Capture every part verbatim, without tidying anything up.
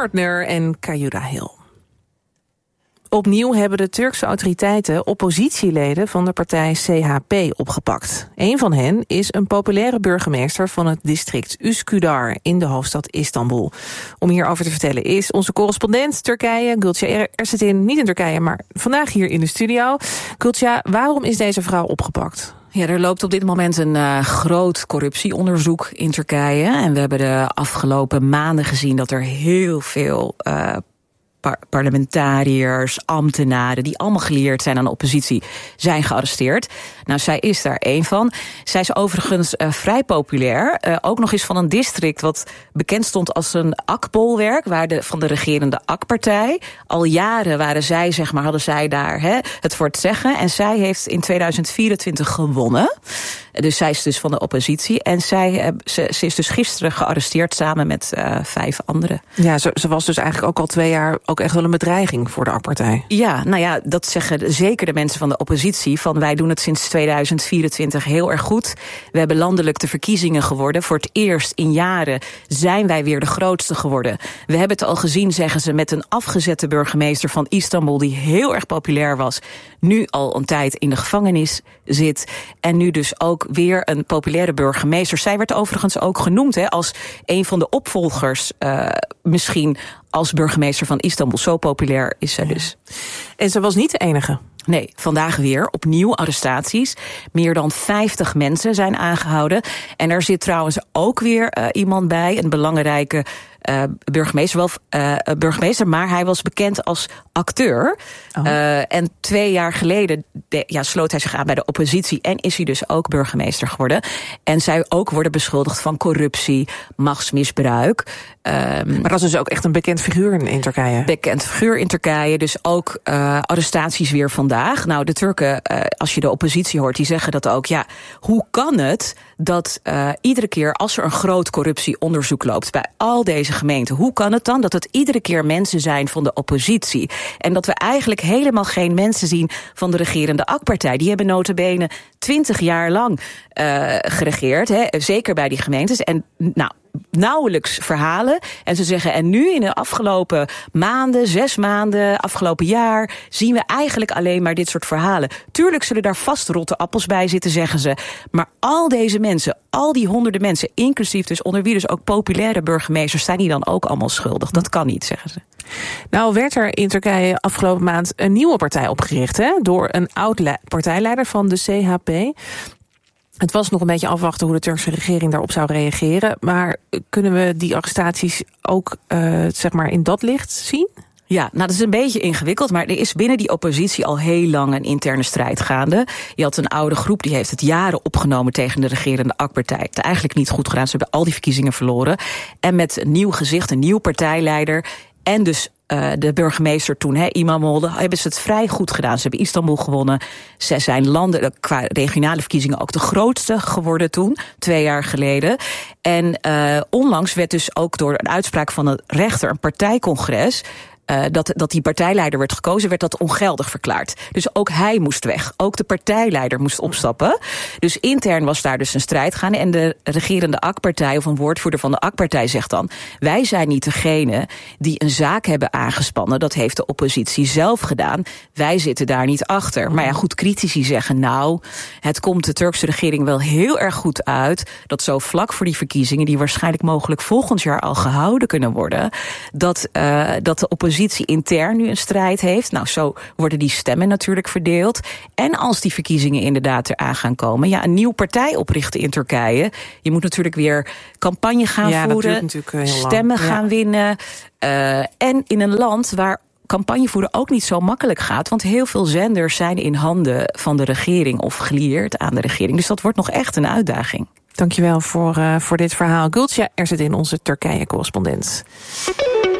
Partner en Kayura Hill. Opnieuw hebben de Turkse autoriteiten oppositieleden van de partij C H P opgepakt. Een van hen is een populaire burgemeester van het district Üsküdar in de hoofdstad Istanbul. Om hierover te vertellen is onze correspondent Turkije, Gülce Ersetin, niet in Turkije, maar vandaag hier in de studio. Gülce, waarom is deze vrouw opgepakt? Ja, er loopt op dit moment een uh, groot corruptieonderzoek in Turkije. En we hebben de afgelopen maanden gezien dat er heel veel uh, par- parlementariërs, ambtenaren, die allemaal geleerd zijn aan de oppositie, zijn gearresteerd. Nou, zij is daar één van. Zij is overigens uh, vrij populair. Uh, ook nog eens van een district wat bekend stond als een A K-bolwerk, waar de, van de regerende A K-partij. Al jaren waren zij, zeg maar, hadden zij daar hè, het voor het zeggen. En zij heeft in tweeduizend vierentwintig gewonnen. Dus zij is dus van de oppositie. En zij, ze, ze is dus gisteren gearresteerd samen met uh, vijf anderen. Ja, ze, ze was dus eigenlijk ook al twee jaar ook echt wel een bedreiging voor de A K-partij. Ja, nou ja, dat zeggen zeker de mensen van de oppositie. Van wij doen het sinds tweeduizend vierentwintig heel erg goed. We hebben landelijk de verkiezingen geworden. Voor het eerst in jaren zijn wij weer de grootste geworden. We hebben het al gezien, zeggen ze, met een afgezette burgemeester van Istanbul die heel erg populair was. Nu al een tijd in de gevangenis zit. En nu dus ook weer een populaire burgemeester. Zij werd overigens ook genoemd hè, als een van de opvolgers uh, misschien als burgemeester van Istanbul. Zo populair is zij dus. En ze was niet de enige. Nee, vandaag weer opnieuw arrestaties. Meer dan vijftig mensen zijn aangehouden. En er zit trouwens ook weer uh, iemand bij, een belangrijke uh, burgemeester, wel uh, burgemeester, maar hij was bekend als acteur. Oh. Uh, en twee jaar geleden de, ja, sloot hij zich aan bij de oppositie en is hij dus ook burgemeester geworden. En zij ook worden beschuldigd van corruptie, machtsmisbruik. Um, maar dat is dus ook echt een bekend figuur in, in Turkije. Bekend figuur in Turkije, dus ook uh, arrestaties weer vandaag. Nou, de Turken, uh, als je de oppositie hoort, die zeggen dat ook. Ja, hoe kan het dat uh, iedere keer als er een groot corruptieonderzoek loopt bij al deze gemeenten, hoe kan het dan dat het iedere keer mensen zijn van de oppositie? En dat we eigenlijk helemaal geen mensen zien van de regerende A K-partij. Die hebben nota bene twintig jaar lang uh, geregeerd, hè, zeker bij die gemeentes. En nou, nauwelijks verhalen. En ze zeggen, en nu in de afgelopen maanden, zes maanden, afgelopen jaar, zien we eigenlijk alleen maar dit soort verhalen. Tuurlijk zullen daar vast rotte appels bij zitten, zeggen ze. Maar al deze mensen, al die honderden mensen, inclusief dus onder wie dus ook populaire burgemeesters, zijn die dan ook allemaal schuldig? Dat kan niet, zeggen ze. Nou werd er in Turkije afgelopen maand een nieuwe partij opgericht, hè, door een oud le- partijleider van de C H P. Het was nog een beetje afwachten hoe de Turkse regering daarop zou reageren. Maar kunnen we die arrestaties ook uh, zeg maar in dat licht zien? Ja, nou dat is een beetje ingewikkeld, maar er is binnen die oppositie al heel lang een interne strijd gaande. Je had een oude groep, die heeft het jaren opgenomen tegen de regerende A K-partij. Het heeft eigenlijk niet goed gedaan, ze hebben al die verkiezingen verloren. En met een nieuw gezicht, een nieuw partijleider en dus Uh, de burgemeester toen, he, Imamoglu, hebben ze het vrij goed gedaan. Ze hebben Istanbul gewonnen. Ze zijn landen, qua regionale verkiezingen ook de grootste geworden toen, twee jaar geleden. En uh, onlangs werd dus ook door een uitspraak van een rechter, een partijcongres, Uh, dat, dat die partijleider werd gekozen, werd dat ongeldig verklaard. Dus ook hij moest weg. Ook de partijleider moest opstappen. Dus intern was daar dus een strijd gaande. En de regerende A K-partij, of een woordvoerder van de A K-partij, zegt dan, wij zijn niet degene die een zaak hebben aangespannen. Dat heeft de oppositie zelf gedaan. Wij zitten daar niet achter. Maar ja, goed, critici zeggen, nou, het komt de Turkse regering wel heel erg goed uit dat zo vlak voor die verkiezingen, die waarschijnlijk mogelijk volgend jaar al gehouden kunnen worden, dat, uh, dat de oppositie intern nu een strijd heeft. Nou, zo worden die stemmen natuurlijk verdeeld. En als die verkiezingen inderdaad eraan gaan komen, ja, een nieuwe partij oprichten in Turkije. Je moet natuurlijk weer campagne gaan ja, voeren, stemmen ja. gaan winnen. Uh, en in een land waar campagne voeren ook niet zo makkelijk gaat, want heel veel zenders zijn in handen van de regering of gelieerd aan de regering. Dus dat wordt nog echt een uitdaging. Dankjewel voor, uh, voor dit verhaal. Gülce Ersetin, onze Turkije-correspondent.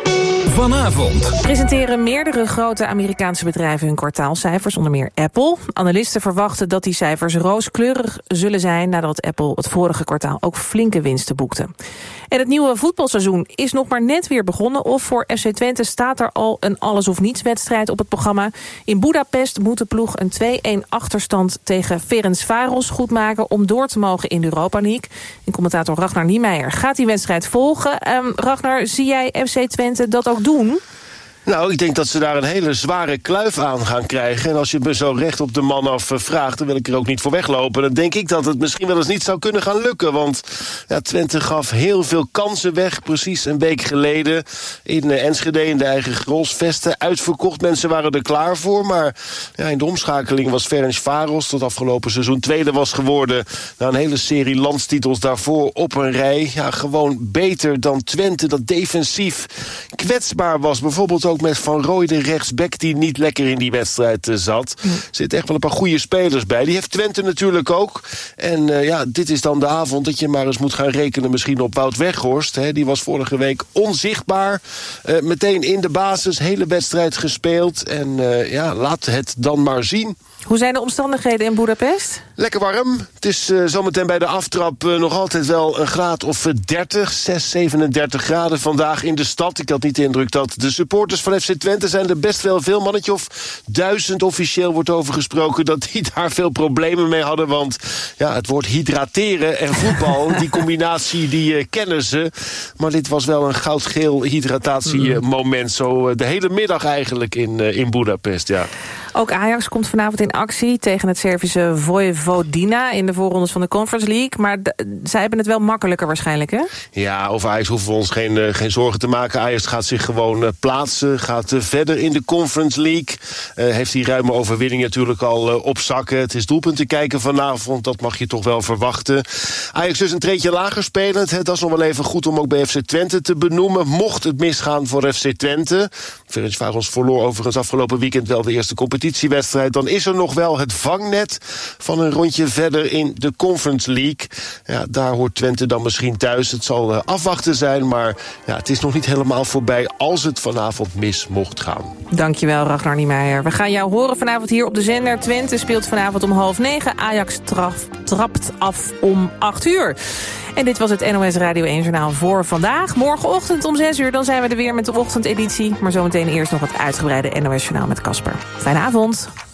vanavond. Presenteren meerdere grote Amerikaanse bedrijven hun kwartaalcijfers, onder meer Apple. Analisten verwachten dat die cijfers rooskleurig zullen zijn nadat Apple het vorige kwartaal ook flinke winsten boekte. En het nieuwe voetbalseizoen is nog maar net weer begonnen. Of voor F C Twente staat er al een alles-of-niets wedstrijd op het programma. In Budapest moet de ploeg een twee-een achterstand tegen Ferencváros goedmaken om door te mogen in de Europa League. En commentator Ragnar Niemeyer gaat die wedstrijd volgen. Um, Ragnar, zie jij F C Twente dat ook doen? Nou, ik denk dat ze daar een hele zware kluif aan gaan krijgen. En als je me zo recht op de man af vraagt, dan wil ik er ook niet voor weglopen. Dan denk ik dat het misschien wel eens niet zou kunnen gaan lukken. Want ja, Twente gaf heel veel kansen weg, precies een week geleden. In uh, Enschede, in de eigen Grolsvesten, uitverkocht. Mensen waren er klaar voor. Maar ja, in de omschakeling was Ferencváros, tot afgelopen seizoen tweede was geworden. Na een hele serie landstitels daarvoor op een rij. Ja, gewoon beter dan Twente, dat defensief kwetsbaar was. Bijvoorbeeld ook met Van Rooijden rechtsback die niet lekker in die wedstrijd uh, zat. Er zitten echt wel een paar goede spelers bij. Die heeft Twente natuurlijk ook. En uh, ja, dit is dan de avond dat je maar eens moet gaan rekenen misschien op Wout Weghorst. Hè. Die was vorige week onzichtbaar. Uh, meteen in de basis, hele wedstrijd gespeeld. En uh, ja, laat het dan maar zien. Hoe zijn de omstandigheden in Budapest? Lekker warm. Het is uh, zometeen bij de aftrap uh, nog altijd wel een graad of uh, dertig, zes, zevenendertig graden vandaag in de stad. Ik had niet de indruk dat de supporters van F C Twente zijn er best wel veel. Mannetje of duizend officieel wordt over gesproken dat die daar veel problemen mee hadden. Want ja, het woord hydrateren en voetbal, die combinatie die uh, kennen ze. Maar dit was wel een goudgeel hydratatiemoment. Zo uh, de hele middag eigenlijk in, uh, in Budapest, ja. Ook Ajax komt vanavond in actie tegen het Servische Vojvodina in de voorrondes van de Conference League. Maar d- zij hebben het wel makkelijker waarschijnlijk, hè? Ja, over Ajax hoeven we ons geen, uh, geen zorgen te maken. Ajax gaat zich gewoon uh, plaatsen, gaat uh, verder in de Conference League. Uh, heeft die ruime overwinning natuurlijk al uh, op zakken. Het is doelpunten kijken vanavond, dat mag je toch wel verwachten. Ajax dus een treedje lager spelend. Hè, dat is nog wel even goed om ook bij F C Twente te benoemen. Mocht het misgaan voor F C Twente. Ferencváros verloor overigens afgelopen weekend wel de eerste competitiewedstrijd. Dan is er nog wel het vangnet van een rondje verder in de Conference League. Ja, daar hoort Twente dan misschien thuis. Het zal uh, afwachten zijn, maar ja, het is nog niet helemaal voorbij als het vanavond mis mocht gaan. Dankjewel, Ragnar Niemeyer. We gaan jou horen vanavond hier op de zender. Twente speelt vanavond om half negen. Ajax traf, trapt af om acht uur. En dit was het N O S Radio één Journaal voor vandaag. Morgenochtend om zes uur, dan zijn we er weer met de ochtendeditie. Maar zometeen eerst nog het uitgebreide N O S Journaal met Casper. Fijne avond.